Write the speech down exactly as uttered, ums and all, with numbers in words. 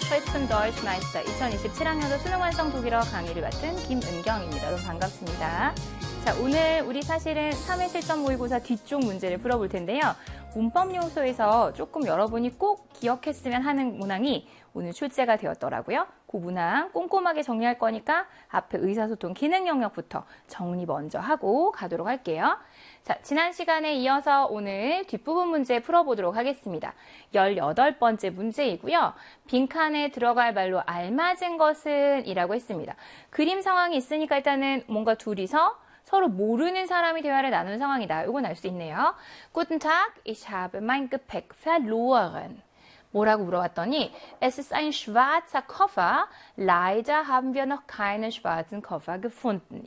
Heute Deutschmeister 이천이십칠 학년도 수능 완성 독일어 강의를 맡은 김은경입니다. 여러분 반갑습니다. 자, 오늘 우리 사실은 삼 회 실전 모의고사 뒤쪽 문제를 풀어볼 텐데요. 문법 요소에서 조금 여러분이 꼭 기억했으면 하는 문항이 오늘 출제가 되었더라고요. 그 문항 꼼꼼하게 정리할 거니까 앞에 의사소통 기능 영역부터 정리 먼저 하고 가도록 할게요. 자, 지난 시간에 이어서 오늘 뒷부분 문제 풀어보도록 하겠습니다. 열여덟 번째 문제이고요. 빈칸에 들어갈 말로 알맞은 것은 이라고 했습니다. 그림 상황이 있으니까 일단은 뭔가 둘이서 서로 모르는 사람이 대화를 나누는 상황이다. 이건 알 수 있네요. Guten Tag, ich habe mein Gepäck verloren. 뭐라고 물어봤더니 Es ist ein schwarzer Koffer. Leider haben wir noch keinen schwarzen Koffer gefunden.